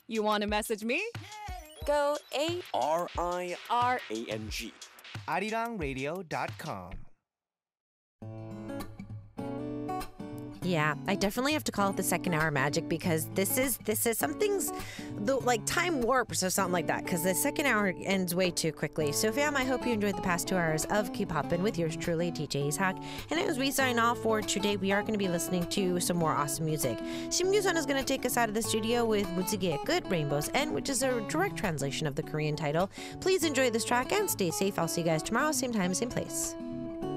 You want to message me? Go ARIRANG. ArirangRadio.com. Yeah, I definitely have to call it the second hour magic because this is something's like time warps or something like that because the second hour ends way too quickly. So fam, I hope you enjoyed the past 2 hours of Keep Hoppin' with yours truly, DJ Ishak. And as we sign off for today, we are going to be listening to some more awesome music. Sim Yusan is going to take us out of the studio with Mutsige Good Rainbow's End, which is a direct translation of the Korean title. Please enjoy this track and stay safe. I'll see you guys tomorrow, same time, same place.